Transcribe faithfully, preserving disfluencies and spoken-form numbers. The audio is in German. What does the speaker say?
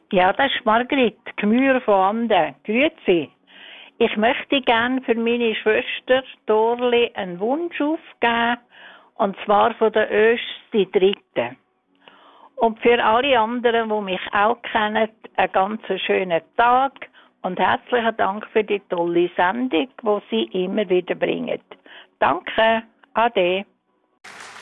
Ja, das ist Margrit, Gmür von Anden. Grüezi. Ich möchte gern für meine Schwester Dorli einen Wunsch aufgeben, und zwar von der Östi Dritte. Und für alle anderen, die mich auch kennen, einen ganz schönen Tag und herzlichen Dank für die tolle Sendung, die Sie immer wieder bringen. Danke, Ade.